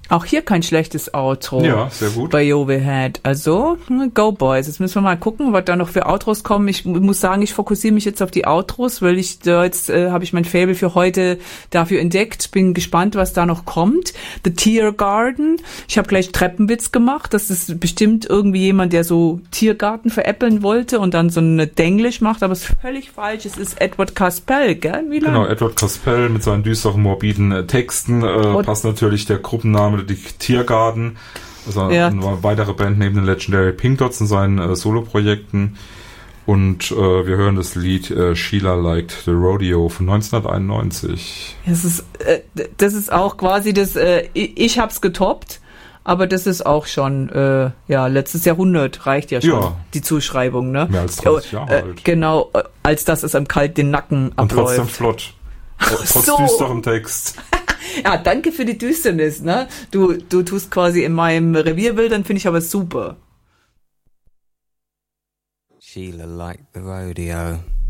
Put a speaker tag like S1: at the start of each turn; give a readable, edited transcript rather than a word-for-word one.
S1: Auch hier kein schlechtes Outro.
S2: Ja, sehr gut.
S1: Bei Jovihead. Also, go boys. Jetzt müssen wir mal gucken, was da noch für Outros kommen. Ich muss sagen, ich fokussiere mich jetzt auf die Outros, weil jetzt habe ich mein Faible für heute dafür entdeckt. Bin gespannt, was da noch kommt. The Tiergarten. Ich habe gleich Treppenwitz gemacht. Das ist bestimmt irgendwie jemand, der so Tiergarten veräppeln wollte und dann so eine Denglisch macht, aber es ist völlig falsch. Es ist Edward Caspell, gell?
S2: Genau, Edward Caspell mit seinen düsteren, morbiden Texten. Passt natürlich der Gruppenname die Tiergarten, also eine weitere Band neben den Legendary Pink Dots in seinen Soloprojekten. Und wir hören das Lied Sheila Liked the Rodeo von 1991.
S1: Das ist auch quasi das, ich hab's getoppt, aber das ist auch schon, letztes Jahrhundert reicht ja schon, die Zuschreibung, ne?
S2: Mehr als 30 Jahre alt.
S1: Genau, als dass es einem kalt den Nacken abläuft.
S2: Und trotzdem flott. Trotz düsterem Text.
S1: Ja, danke für die Düsternis, ne? Du tust quasi in meinem Revier wildern, finde ich aber super.
S3: Sheila liked the rodeo.